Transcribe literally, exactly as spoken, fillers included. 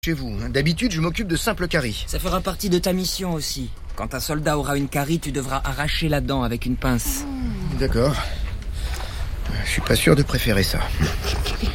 chez vous. D'habitude, je m'occupe de simples caries. Ça fera partie de ta mission aussi. Quand un soldat aura une carie, tu devras arracher la dent avec une pince. D'accord. Je suis pas sûr de préférer ça.